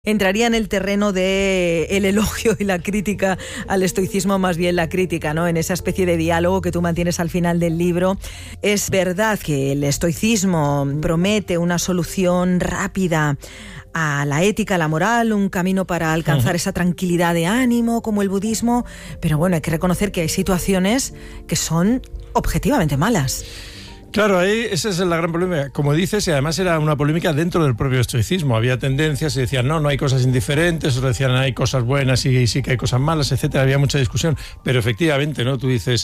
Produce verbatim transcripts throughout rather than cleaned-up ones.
Entraría en el terreno de el elogio y la crítica al estoicismo, más bien la crítica, ¿no? En esa especie de diálogo que tú mantienes al final del libro. Es verdad que el estoicismo promete una solución rápida a la ética, a la moral, un camino para alcanzar uh-huh. esa tranquilidad de ánimo como el budismo, pero bueno, hay que reconocer que hay situaciones que son objetivamente malas. Claro, ahí esa es la gran polémica. Como dices, y además era una polémica dentro del propio estoicismo. Había tendencias y decían, no, no hay cosas indiferentes, otros decían, hay cosas buenas y sí que hay cosas malas, etcétera. Había mucha discusión, pero efectivamente, ¿no? Tú dices,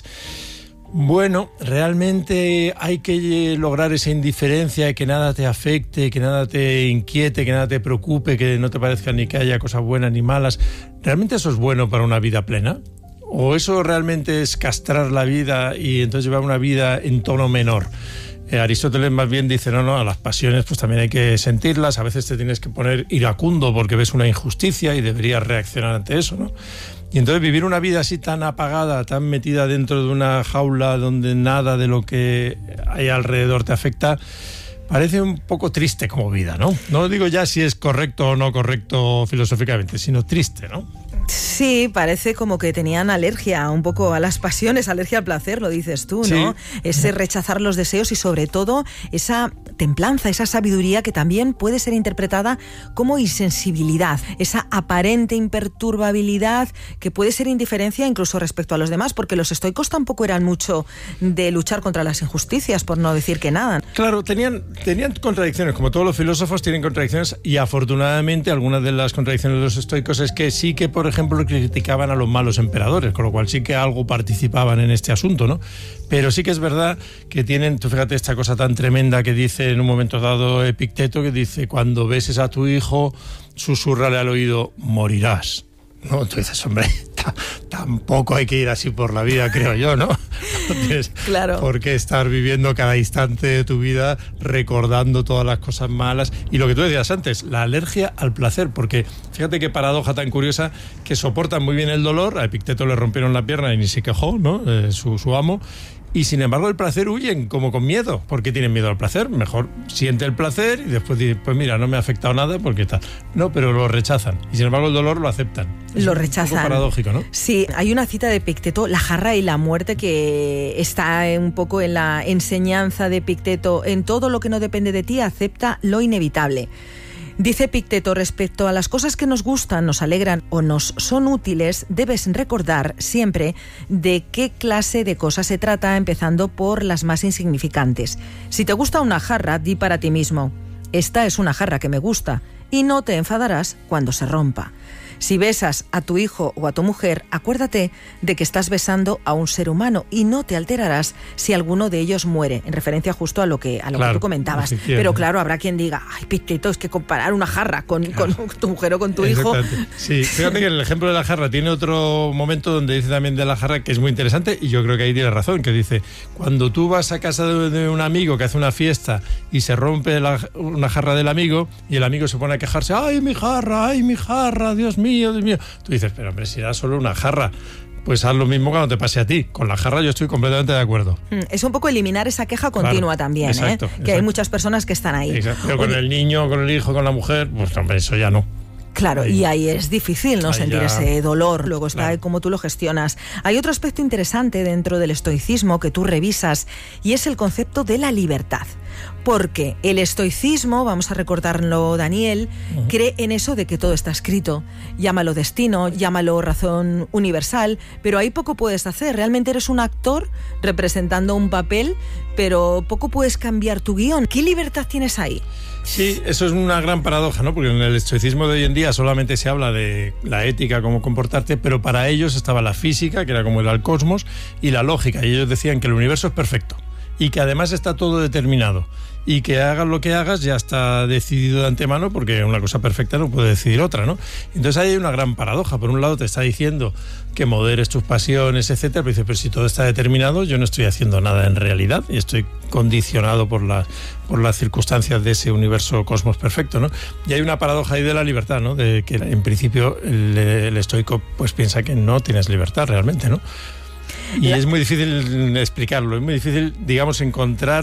bueno, realmente hay que lograr esa indiferencia, que nada te afecte, que nada te inquiete, que nada te preocupe, que no te parezca ni que haya cosas buenas ni malas. ¿Realmente eso es bueno para una vida plena? ¿O eso realmente es castrar la vida y entonces llevar una vida en tono menor? Eh, Aristóteles más bien dice, no, no, a las pasiones pues también hay que sentirlas, a veces te tienes que poner iracundo porque ves una injusticia y deberías reaccionar ante eso, ¿no? Y entonces vivir una vida así tan apagada, tan metida dentro de una jaula donde nada de lo que hay alrededor te afecta, parece un poco triste como vida, ¿no? No digo ya si es correcto o no correcto filosóficamente, sino triste, ¿no? Sí, parece como que tenían alergia un poco a las pasiones, alergia al placer, lo dices tú, ¿no? Sí. Ese rechazar los deseos y sobre todo esa templanza, esa sabiduría que también puede ser interpretada como insensibilidad, esa aparente imperturbabilidad que puede ser indiferencia incluso respecto a los demás, porque los estoicos tampoco eran mucho de luchar contra las injusticias, por no decir que nada. Claro, tenían, tenían contradicciones, como todos los filósofos tienen contradicciones, y afortunadamente algunas de las contradicciones de los estoicos es que sí que, por ejemplo, ejemplo, criticaban a los malos emperadores, con lo cual sí que algo participaban en este asunto, ¿no? Pero sí que es verdad que tienen, tú fíjate esta cosa tan tremenda que dice en un momento dado Epicteto, que dice, cuando beses a tu hijo, susúrrale al oído, morirás. ¿No? Tú dices, hombre, t- tampoco hay que ir así por la vida, creo yo, ¿no? No tienes claro. por qué estar viviendo cada instante de tu vida recordando todas las cosas malas. Y lo que tú decías antes, la alergia al placer, porque fíjate qué paradoja tan curiosa, que soportan muy bien el dolor, a Epicteto le rompieron la pierna y ni se quejó, ¿no? Eh, su, su amo. Y sin embargo el placer huyen como con miedo. ¿Por qué tienen miedo al placer? Mejor siente el placer y después dice, pues mira, no me ha afectado nada porque tal. No, pero lo rechazan. Y sin embargo el dolor lo aceptan. Es lo rechazan. Un poco paradójico, ¿no? Sí, hay una cita de Epicteto, la jarra y la muerte, que está un poco en la enseñanza de Epicteto. En todo lo que no depende de ti, acepta lo inevitable. Dice Epicteto, respecto a las cosas que nos gustan, nos alegran o nos son útiles, debes recordar siempre de qué clase de cosas se trata, empezando por las más insignificantes. Si te gusta una jarra, di para ti mismo, esta es una jarra que me gusta, y no te enfadarás cuando se rompa. Si besas a tu hijo o a tu mujer, acuérdate de que estás besando a un ser humano y no te alterarás si alguno de ellos muere, en referencia justo a lo que, a lo claro, que tú comentabas. Pero claro, habrá quien diga, ay, Epicteto, es que comparar una jarra con, claro. con tu mujer o con tu hijo... Sí, fíjate que el ejemplo de la jarra tiene otro momento donde dice también de la jarra que es muy interesante, y yo creo que ahí tiene razón, que dice, cuando tú vas a casa de, de un amigo que hace una fiesta y se rompe la, una jarra del amigo y el amigo se pone a quejarse, ay, mi jarra, ay, mi jarra, Dios mío, mío, Dios mío. Tú dices, pero hombre, si era solo una jarra, pues haz lo mismo cuando te pase a ti. Con la jarra yo estoy completamente de acuerdo. Es un poco eliminar esa queja continua, claro, también, exacto, ¿eh? Que exacto. Hay muchas personas que están ahí. Exacto. Pero con Oye, el niño, con el hijo, con la mujer, pues hombre, eso ya no. Claro, ahí. Y ahí es difícil no ahí sentir ya... ese dolor, luego está claro. Cómo tú lo gestionas. Hay otro aspecto interesante dentro del estoicismo que tú revisas, y es el concepto de la libertad. Porque el estoicismo, vamos a recordarlo, Daniel, uh-huh. cree en eso de que todo está escrito. Llámalo destino, llámalo razón universal, pero ahí poco puedes hacer. Realmente eres un actor representando un papel, pero poco puedes cambiar tu guión. ¿Qué libertad tienes ahí? Sí, eso es una gran paradoja, ¿no? Porque en el estoicismo de hoy en día solamente se habla de la ética, cómo comportarte, pero para ellos estaba la física, que era como era el cosmos, y la lógica. Y ellos decían que el universo es perfecto y que además está todo determinado. Y que hagas lo que hagas ya está decidido de antemano, porque una cosa perfecta no puede decidir otra, ¿no? Entonces ahí hay una gran paradoja. Por un lado te está diciendo que moderes tus pasiones, etcétera, pero dices, pero si todo está determinado, yo no estoy haciendo nada en realidad y estoy condicionado por, la, por las circunstancias de ese universo cosmos perfecto, ¿no? Y hay una paradoja ahí de la libertad, ¿no? De que en principio el, el estoico pues piensa que no tienes libertad realmente, ¿no? Y la... es muy difícil explicarlo, es muy difícil, digamos, encontrar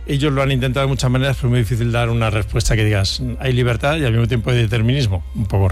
ellos lo han intentado de muchas maneras, pero es muy difícil dar una respuesta que digas, hay libertad y al mismo tiempo hay determinismo. Un poco